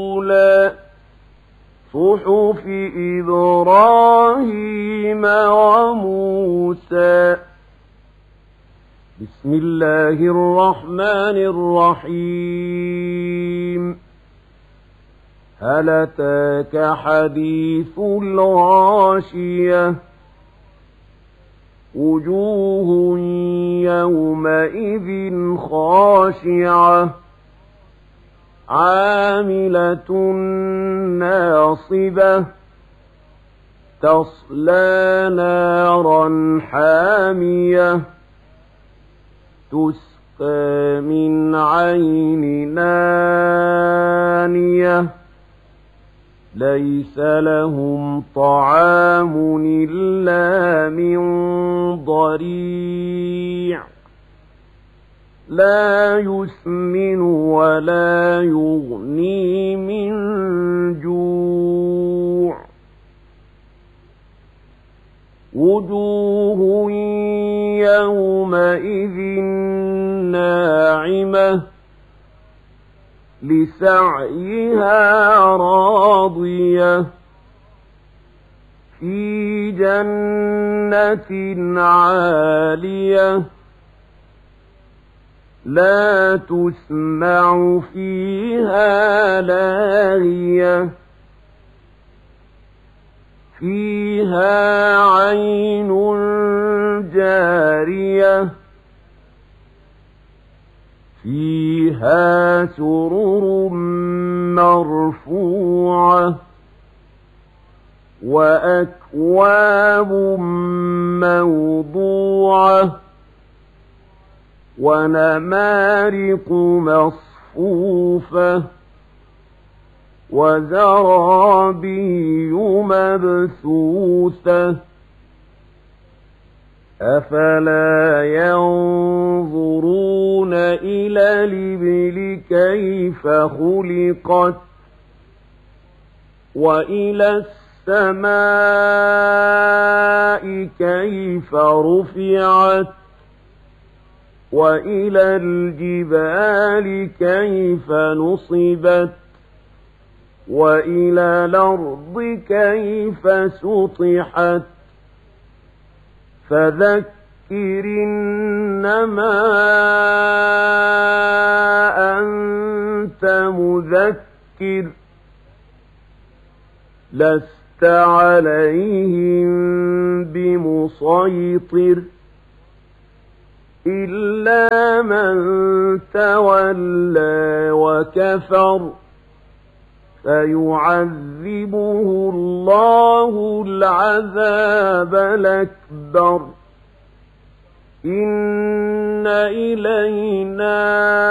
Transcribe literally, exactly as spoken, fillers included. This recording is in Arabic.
صحف إبراهيم وموسى. بسم الله الرحمن الرحيم. هل أتاك حديث الغاشية؟ وجوه يومئذ خاشعة عاملة ناصبة تصلى نارا حامية تسقى من عين آنية ليس لهم طعام إلا من ضريع لا يسمن ولا يغني من جوع. وجوه يومئذ ناعمة لسعيها راضية في جنة عالية لا تسمع فيها لاغية فيها عين جارية فيها سرر مرفوعة وأكواب موضوعة ونمارق مصفوفة وزرابي مبثوثة. أفلا ينظرون إلى الإبل كيف خلقت وإلى السماء كيف رفعت وإلى الجبال كيف نصبت وإلى الأرض كيف سطحت. فذكر إنما أنت مذكر لست عليهم بمسيطر إلا من تولى وكفر فيعذبه الله العذاب الأكبر. إن إلينا